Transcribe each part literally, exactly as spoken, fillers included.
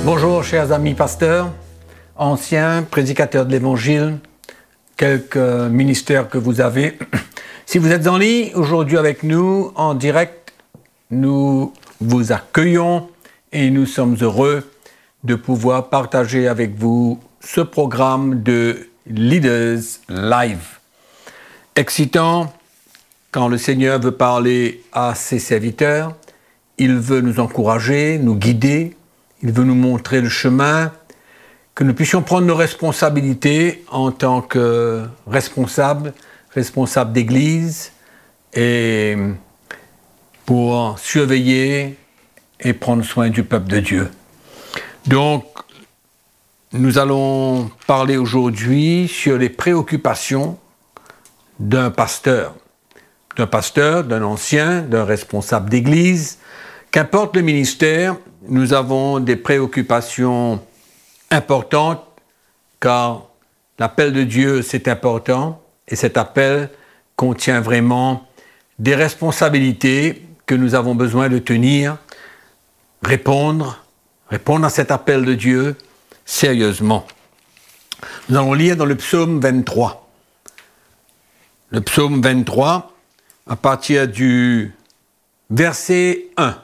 Bonjour chers amis pasteurs, anciens, prédicateurs de l'Évangile, quelques ministères que vous avez. Si vous êtes en ligne aujourd'hui avec nous en direct, nous vous accueillons et nous sommes heureux de pouvoir partager avec vous ce programme de Leaders Live. Excitant quand le Seigneur veut parler à ses serviteurs, il veut nous encourager, nous guider, il veut nous montrer le chemin, que nous puissions prendre nos responsabilités en tant que responsables, responsables d'Église, et pour surveiller et prendre soin du peuple de Dieu. Donc, nous allons parler aujourd'hui sur les préoccupations d'un pasteur, d'un pasteur, d'un ancien, d'un responsable d'Église. Qu'importe le ministère, nous avons des préoccupations importantes, car l'appel de Dieu, c'est important, et cet appel contient vraiment des responsabilités que nous avons besoin de tenir, répondre, répondre à cet appel de Dieu sérieusement. Nous allons lire dans le psaume vingt-trois. Le psaume vingt-trois, à partir du verset un.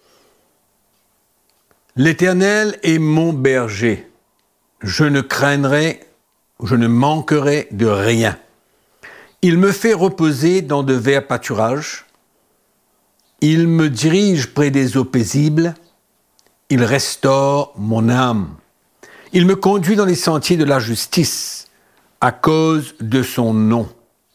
L'Éternel est mon berger, je ne craindrai, je ne manquerai de rien. Il me fait reposer dans de verts pâturages, il me dirige près des eaux paisibles, il restaure mon âme. Il me conduit dans les sentiers de la justice, à cause de son nom.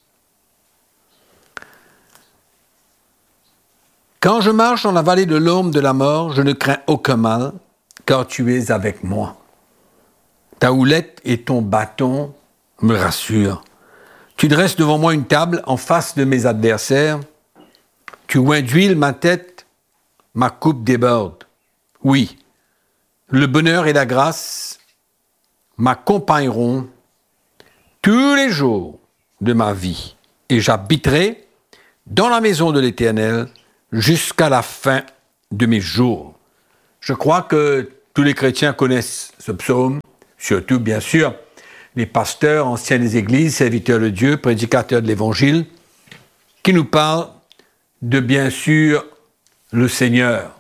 Quand je marche dans la vallée de l'ombre de la mort, je ne crains aucun mal, car tu es avec moi. Ta houlette et ton bâton me rassurent. Tu dresses devant moi une table en face de mes adversaires. Tu oins d'huile ma tête, ma coupe déborde. Oui, le bonheur et la grâce m'accompagneront tous les jours de ma vie, et j'habiterai dans la maison de l'Éternel jusqu'à la fin de mes jours. Je crois que tous les chrétiens connaissent ce psaume, surtout, bien sûr, les pasteurs, anciens des églises, serviteurs de Dieu, prédicateurs de l'Évangile, qui nous parlent de, bien sûr, le Seigneur.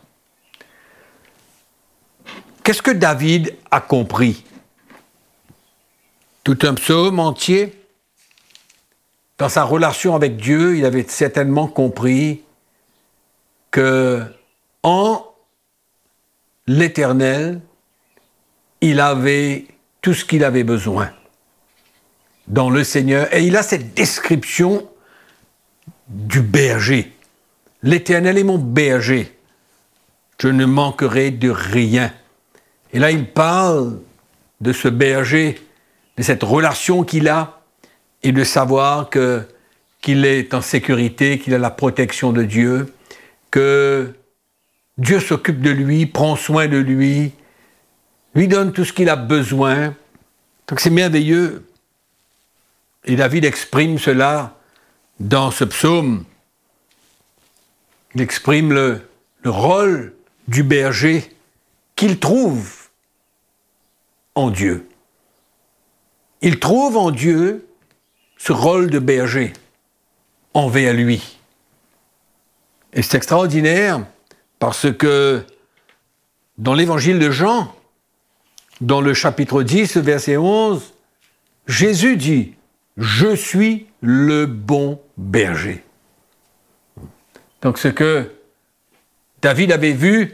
Qu'est-ce que David a compris? Tout un psaume entier. Dans sa relation avec Dieu, il avait certainement compris que en l'Éternel, il avait tout ce qu'il avait besoin dans le Seigneur. Et il a cette description du berger. L'Éternel est mon berger. Je ne manquerai de rien. Et là, il parle de ce berger, de cette relation qu'il a, et de savoir que, qu'il est en sécurité, qu'il a la protection de Dieu, que Dieu s'occupe de lui, prend soin de lui, lui donne tout ce qu'il a besoin. Donc c'est merveilleux. Et David exprime cela dans ce psaume. Il exprime le, le rôle du berger qu'il trouve en Dieu. Il trouve en Dieu ce rôle de berger envers lui. Et c'est extraordinaire parce que dans l'évangile de Jean, dans le chapitre dix, verset onze, Jésus dit « Je suis le bon berger ». Donc ce que David avait vu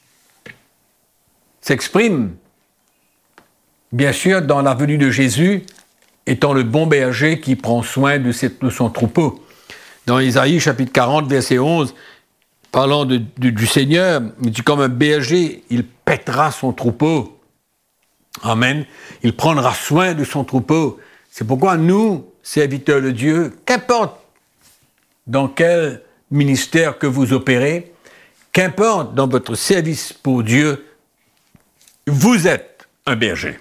s'exprime, bien sûr, dans la venue de Jésus, étant le bon berger qui prend soin de, cette, de son troupeau. Dans Isaïe, chapitre quarante, verset onze, parlant de, de, du Seigneur, il dit « Comme un berger, il paîtra son troupeau. » Amen. Il prendra soin de son troupeau. C'est pourquoi nous, serviteurs de Dieu, qu'importe dans quel ministère que vous opérez, qu'importe dans votre service pour Dieu, vous êtes un berger.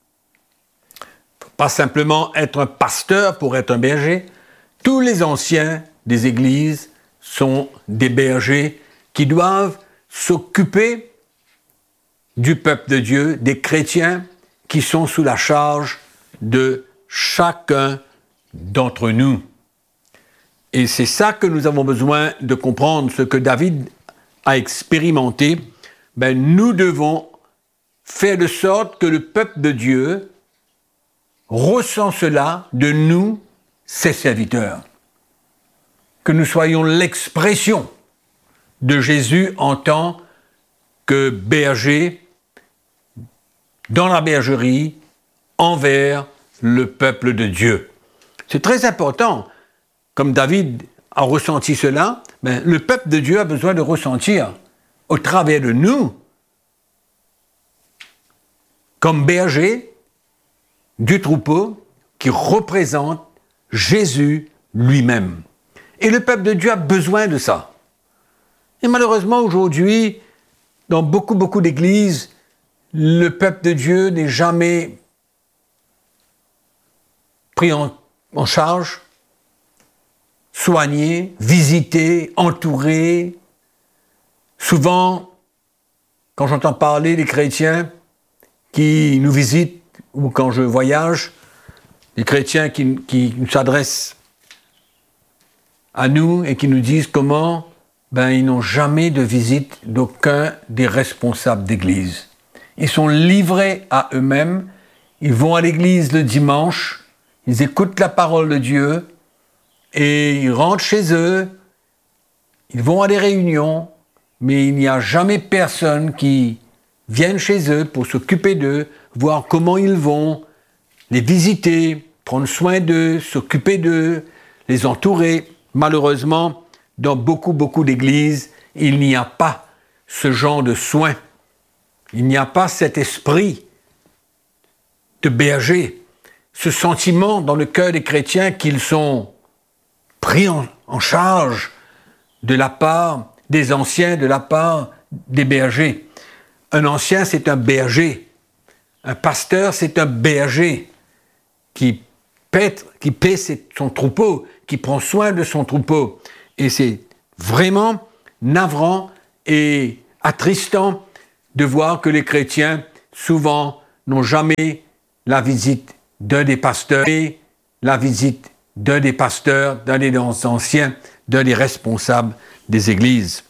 Pas simplement être un pasteur pour être un berger. Tous les anciens des églises sont des bergers qui doivent s'occuper du peuple de Dieu, des chrétiens qui sont sous la charge de chacun d'entre nous. Et c'est ça que nous avons besoin de comprendre, ce que David a expérimenté. Ben, nous devons faire de sorte que le peuple de Dieu ressent cela de nous, ses serviteurs. Que nous soyons l'expression de Jésus en tant que berger dans la bergerie envers le peuple de Dieu. C'est très important. Comme David a ressenti cela, ben, le peuple de Dieu a besoin de ressentir au travers de nous, comme berger du troupeau qui représente Jésus lui-même. Et le peuple de Dieu a besoin de ça. Et malheureusement, aujourd'hui, dans beaucoup, beaucoup d'églises, le peuple de Dieu n'est jamais pris en, en charge, soigné, visité, entouré. Souvent, quand j'entends parler des chrétiens qui nous visitent, ou quand je voyage, des chrétiens qui, qui s'adressent à nous et qui nous disent comment, ben, ils n'ont jamais de visite d'aucun des responsables d'église. Ils sont livrés à eux-mêmes, ils vont à l'église le dimanche, ils écoutent la parole de Dieu et ils rentrent chez eux, ils vont à des réunions, mais il n'y a jamais personne qui vienne chez eux pour s'occuper d'eux, voir comment ils vont, les visiter, prendre soin d'eux, s'occuper d'eux, les entourer. Malheureusement, dans beaucoup, beaucoup d'églises, il n'y a pas ce genre de soins. Il n'y a pas cet esprit de berger, ce sentiment dans le cœur des chrétiens qu'ils sont pris en, en charge de la part des anciens, de la part des bergers. Un ancien, c'est un berger. Un pasteur, c'est un berger qui paie, qui paie son troupeau, qui prend soin de son troupeau. Et c'est vraiment navrant et attristant de voir que les chrétiens, souvent, n'ont jamais la visite d'un des pasteurs, et la visite d'un des pasteurs, d'un des anciens, d'un des responsables des églises.